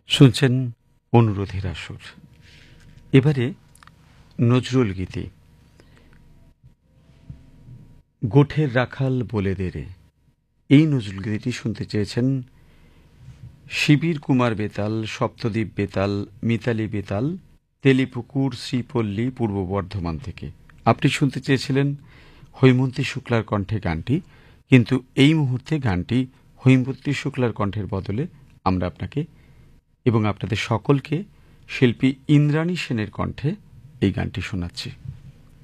শুনছেন অনুরোধের আসর। এবারে নজরুল গীতি। গোঠের রাখাল বলে দে রে, এই নজরুল গীতিটি শুনতে চেয়েছেন শিবির কুমার বেতাল, সপ্তদ্বীপ বেতাল, মিতালি বেতাল, তেলিপুকুর, শ্রীপল্লী, পূর্ব বর্ধমান থেকে। আপনি শুনতে চেয়েছিলেন হৈমন্তী শুক্লার কণ্ঠে গানটি, কিন্তু এই মুহূর্তে গানটি হৈমন্তী শুক্লার কণ্ঠের বদলে আমরা আপনাকে এবং আপনাদের সকলকে শিল্পী ইন্দ্রাণী সেনের কণ্ঠে এই গানটি শোনাচ্ছি।